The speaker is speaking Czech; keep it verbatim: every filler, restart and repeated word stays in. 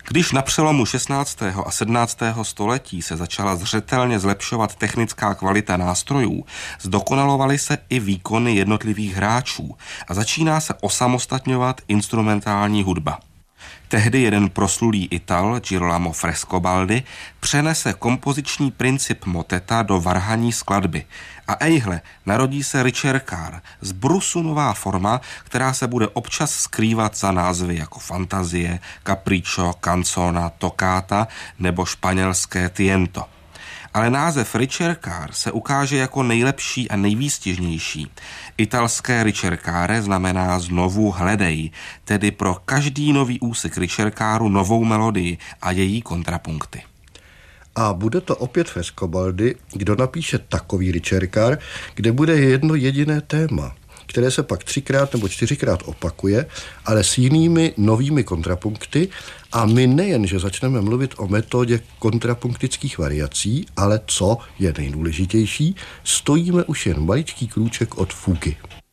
Když na přelomu šestnáctého a sedmnáctého století se začala zřetelně zlepšovat technická kvalita nástrojů, zdokonalovaly se i výkony jednotlivých hráčů a začíná se osamostatňovat instrumentální hudba. Tehdy jeden proslulý Ital, Girolamo Frescobaldi, přenese kompoziční princip moteta do varhanní skladby a ejhle, narodí se ricercar, z brusu nová forma, která se bude občas skrývat za názvy jako fantazie, capriccio, canzona, toccata nebo španělské tiento. Ale název ricercar se ukáže jako nejlepší a nejvýstižnější. Italské ricercare znamená znovu hledej, tedy pro každý nový úsek ricercaru novou melodii a její kontrapunkty. A bude to opět Frescobaldi, kdo napíše takový ricercar, kde bude jedno jediné téma, které se pak třikrát nebo čtyřikrát opakuje, ale s jinými novými kontrapunkty, a my nejen, že začneme mluvit o metodě kontrapunktických variací, ale co je nejdůležitější, stojíme už jen maličký krůček od fugy.